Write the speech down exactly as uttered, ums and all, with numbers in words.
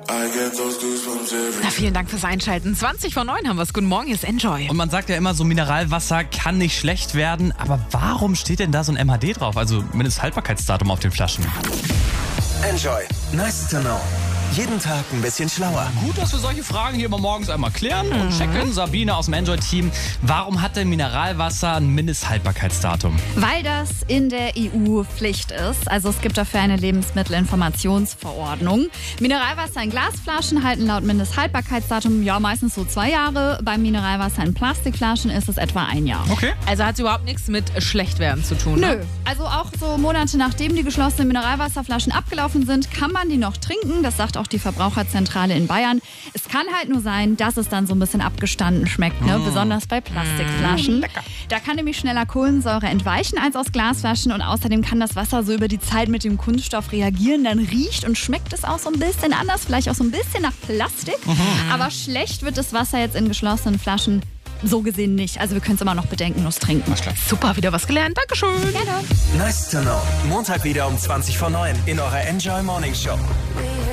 Na, vielen Dank fürs Einschalten. zwanzig vor neun haben wir es. Guten Morgen, hier ist Enjoy. Und man sagt ja immer, so Mineralwasser kann nicht schlecht werden. Aber warum steht denn da so ein M H D drauf? Also Mindesthaltbarkeitsdatum auf den Flaschen. Enjoy. Nice to know. Jeden Tag ein bisschen schlauer. Gut, dass wir solche Fragen hier immer morgens einmal klären und checken. Sabine aus dem Enjoy-Team. Warum hat denn Mineralwasser ein Mindesthaltbarkeitsdatum? Weil das in der E U Pflicht ist. Also es gibt dafür eine Lebensmittelinformationsverordnung. Mineralwasser in Glasflaschen halten laut Mindesthaltbarkeitsdatum ja meistens so zwei Jahre. Beim Mineralwasser in Plastikflaschen ist es etwa ein Jahr. Okay. Also hat es überhaupt nichts mit Schlechtwerden zu tun? Nö. Ne? Also auch so Monate nachdem die geschlossenen Mineralwasserflaschen abgelaufen sind, kann man die noch trinken. Das sagt auch die Verbraucherzentrale in Bayern. Es kann halt nur sein, dass es dann so ein bisschen abgestanden schmeckt, ne? Mm. Besonders bei Plastikflaschen. Mm, da kann nämlich schneller Kohlensäure entweichen als aus Glasflaschen und außerdem kann das Wasser so über die Zeit mit dem Kunststoff reagieren. Dann riecht und schmeckt es auch so ein bisschen anders, vielleicht auch so ein bisschen nach Plastik. Mm. Aber schlecht wird das Wasser jetzt in geschlossenen Flaschen so gesehen nicht. Also wir können es immer noch bedenkenlos trinken. Super, wieder was gelernt. Dankeschön. Gerne. Nice to know. Montag wieder um zwanzig vor neun in eurer Enjoy Morning Show.